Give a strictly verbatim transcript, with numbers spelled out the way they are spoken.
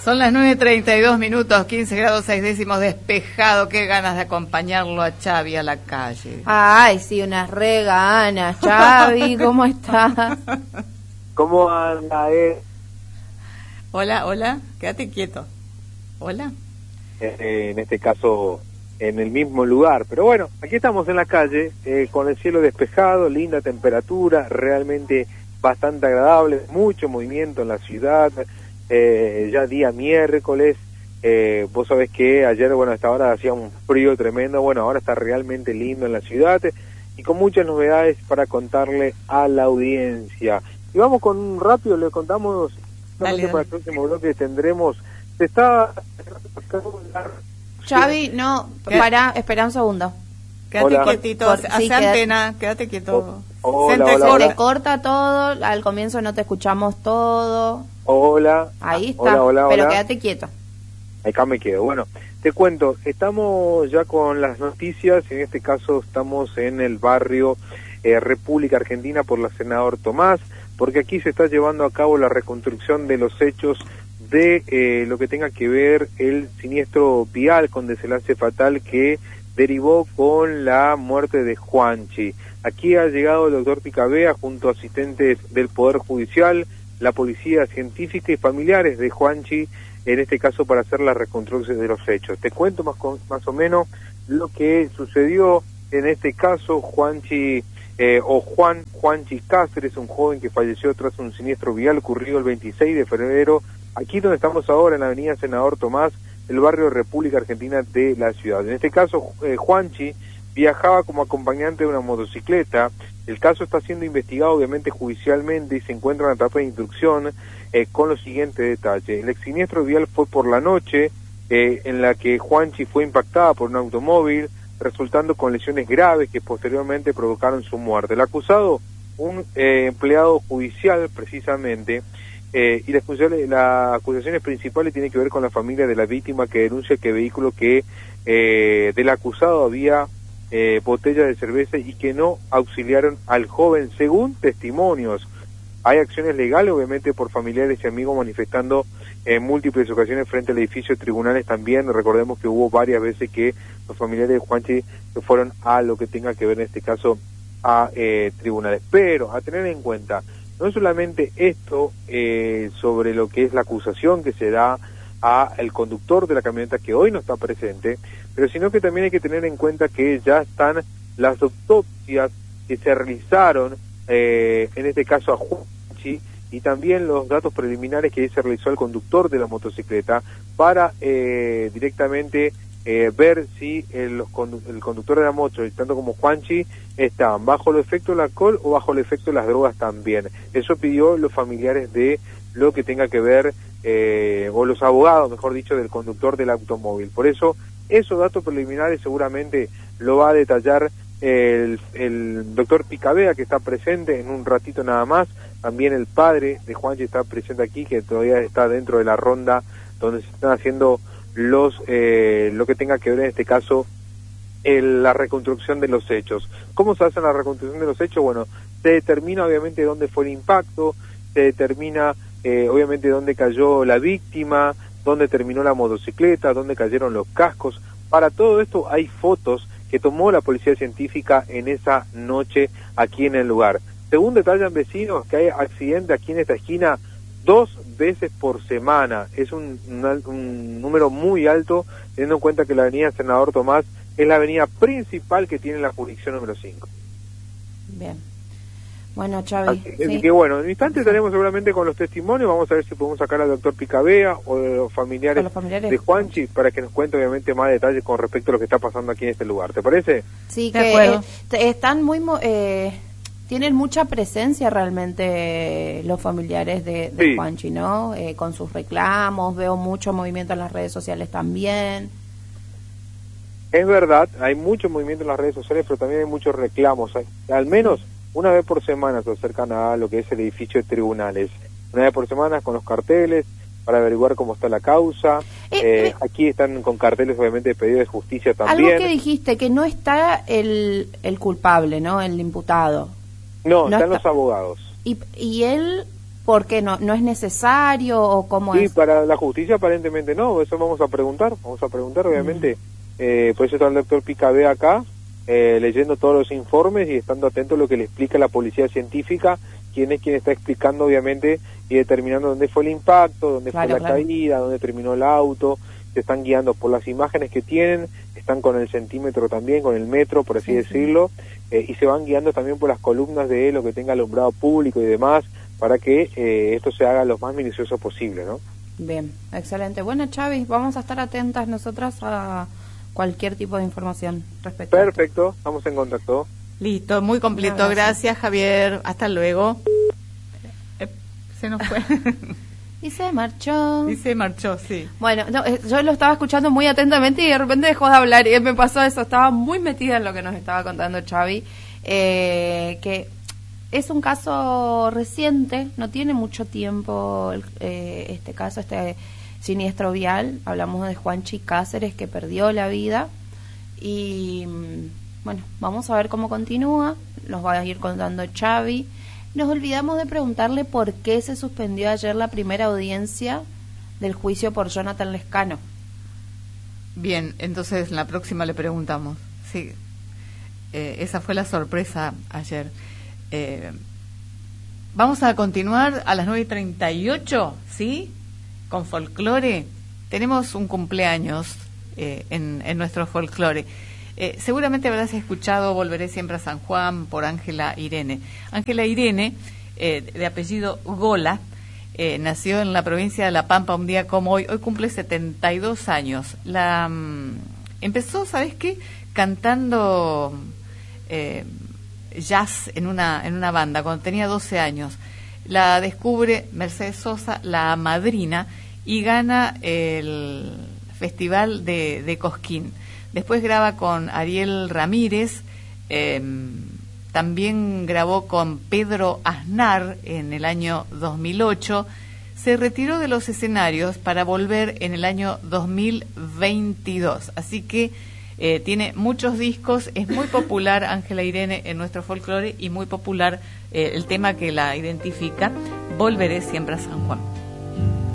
Son las nueve treinta y dos minutos, quince grados seis décimos, despejado. Qué ganas de acompañarlo a Xavi a la calle. Ay, sí, unas re ganas. Xavi, ¿cómo estás? ¿Cómo anda, eh? Hola, hola, quédate quieto. Hola. Eh, en este caso, en el mismo lugar. Pero bueno, aquí estamos en la calle, eh, con el cielo despejado, linda temperatura, realmente bastante agradable, mucho movimiento en la ciudad. Eh, ya día miércoles, eh, vos sabés que ayer, bueno, hasta ahora hacía un frío tremendo, bueno, ahora está realmente lindo en la ciudad y con muchas novedades para contarle a la audiencia. Y vamos con un rápido, le contamos, dale, dale. Para el próximo bloque tendremos, se está... Xavi, no, ¿Qué? pará, espera un segundo. Quédate Hola. quietito, Por- hace sí, queda- antena, quédate quieto. Oh, hola, Siéntese. hola, Se hola. te corta todo, al comienzo no te escuchamos todo. Hola. Ahí está, Hola, hola, pero hola. quédate quieto. Acá me quedo. Bueno, te cuento, estamos ya con las noticias, en este caso estamos en el barrio eh, República Argentina por la Senador Tomás, porque aquí se está llevando a cabo la reconstrucción de los hechos de eh, lo que tenga que ver el siniestro vial con desenlace fatal que derivó con la muerte de Juanchi. Aquí ha llegado el doctor Picabea junto a asistentes del Poder Judicial, la Policía Científica y familiares de Juanchi, en este caso para hacer la reconstrucción de los hechos. Te cuento más, con, más o menos lo que sucedió en este caso. Juanchi, eh, o Juan Juanchi Cáceres, un joven que falleció tras un siniestro vial ocurrido el veintiséis de febrero, aquí donde estamos ahora, en la avenida Senador Tomás, el barrio República Argentina de la ciudad. En este caso, eh, Juanchi viajaba como acompañante de una motocicleta. El caso está siendo investigado obviamente judicialmente y se encuentra en la etapa de instrucción eh, con los siguientes detalles. El exsiniestro vial fue por la noche, eh, en la que Juanchi fue impactada por un automóvil, resultando con lesiones graves que posteriormente provocaron su muerte. El acusado, un eh, empleado judicial precisamente, eh, y la acusación, las acusaciones principales tienen que ver con la familia de la víctima, que denuncia que el vehículo que eh, del acusado había Eh, botellas de cerveza y que no auxiliaron al joven, según testimonios. Hay acciones legales, obviamente, por familiares y amigos manifestando en múltiples ocasiones frente al edificio de tribunales también. Recordemos que hubo varias veces que los familiares de Juanchi fueron a lo que tenga que ver en este caso a eh, tribunales. Pero a tener en cuenta, no solamente esto eh, sobre lo que es la acusación que se da a el conductor de la camioneta que hoy no está presente, pero sino que también hay que tener en cuenta que ya están las autopsias que se realizaron, eh, en este caso a Juanchi, y también los datos preliminares que se realizó al conductor de la motocicleta para eh, directamente eh, ver si el, los condu el conductor de la moto, tanto como Juanchi, estaban bajo el efecto del alcohol o bajo el efecto de las drogas también. Eso pidió los familiares de lo que tenga que ver, eh, o los abogados, mejor dicho, del conductor del automóvil. Por eso, esos datos preliminares seguramente lo va a detallar el, el doctor Picabea, que está presente en un ratito nada más. También el padre de Juanchi está presente aquí, que todavía está dentro de la ronda donde se están haciendo los eh, lo que tenga que ver en este caso el, la reconstrucción de los hechos. ¿Cómo se hace la reconstrucción de los hechos? Bueno, se determina obviamente dónde fue el impacto, se determina eh, obviamente dónde cayó la víctima, dónde terminó la motocicleta, dónde cayeron los cascos. Para todo esto hay fotos que tomó la policía científica en esa noche aquí en el lugar. Según detallan vecinos, que hay accidente aquí en esta esquina dos veces por semana. Es un, un, un número muy alto, teniendo en cuenta que la avenida Senador Tomás es la avenida principal que tiene la jurisdicción número cinco. Bien. Bueno, Xavi. Así, sí. así que bueno, en un instante estaremos seguramente con los testimonios, vamos a ver si podemos sacar al doctor Picabea o de los familiares, los familiares de Juanchi para que nos cuente obviamente más detalles con respecto a lo que está pasando aquí en este lugar. ¿Te parece? Sí, De que acuerdo. eh, te- están muy... mo- Eh, tienen mucha presencia realmente los familiares de, de Sí. Juanchi, ¿no? Eh, con sus reclamos, veo mucho movimiento en las redes sociales también. Es verdad, hay mucho movimiento en las redes sociales, pero también hay muchos reclamos. Hay- al menos una vez por semana se acercan a lo que es el edificio de tribunales. Una vez por semana con los carteles para averiguar cómo está la causa. Eh, Eh, eh, aquí están con carteles obviamente de pedido de justicia también. Algo que dijiste, que no está el, el culpable, ¿no? El imputado. No, no están está- los abogados. Y, y él ¿Por qué no? ¿No es necesario o cómo sí, es? Sí, para la justicia aparentemente no, eso vamos a preguntar, vamos a preguntar obviamente. Mm. Eh, por eso está el doctor Picabé acá, eh, leyendo todos los informes y estando atento a lo que le explica la policía científica, quién es quien está explicando obviamente y determinando dónde fue el impacto, dónde claro, fue la claro. caída, dónde terminó el auto. Se están guiando por las imágenes que tienen, están con el centímetro también, con el metro, por así sí, decirlo, sí. Eh, y se van guiando también por las columnas de lo que tenga alumbrado público y demás, para que eh, esto se haga lo más minucioso posible, ¿no? Bien, excelente. Bueno, Chavi, vamos a estar atentas nosotras a cualquier tipo de información respecto Perfecto, a estamos en contacto. Listo, muy completo. Gracias. Gracias, Javier. Hasta luego. Eh, se nos fue. Y se marchó. Y se marchó, sí. Bueno, no, yo lo estaba escuchando muy atentamente y de repente dejó de hablar y me pasó eso. Estaba muy metida en lo que nos estaba contando Chavi, eh, que es un caso reciente, no tiene mucho tiempo eh, este caso, este siniestro vial. Hablamos de Juanchi Cáceres, que perdió la vida y bueno, vamos a ver cómo continúa. Nos va a ir contando Chavi. Nos olvidamos de preguntarle por qué se suspendió ayer la primera audiencia del juicio por Jonathan Lescano. Bien, entonces la próxima le preguntamos. Sí, eh, esa fue la sorpresa ayer. Eh, vamos a continuar a las nueve y treinta y ocho, ¿sí? Con folclore. Tenemos un cumpleaños eh, en, en nuestro folclore. Eh, seguramente habrás escuchado Volveré siempre a San Juan por Ángela Irene. Ángela Irene, eh, de apellido Gola, eh, nació en la provincia de La Pampa un día como hoy. Hoy cumple setenta y dos años. La um, empezó, ¿sabes qué? Cantando eh, jazz en una, en una banda cuando tenía doce años. La descubre Mercedes Sosa, la madrina, y gana el Festival de, de Cosquín. Después graba con Ariel Ramírez, eh, también grabó con Pedro Aznar en el año dos mil ocho. Se retiró de los escenarios para volver en el año dos mil veintidós. Así que eh, tiene muchos discos, es muy popular Ángela Irene en nuestro folclore y muy popular eh, el tema que la identifica, Volveré siempre a San Juan.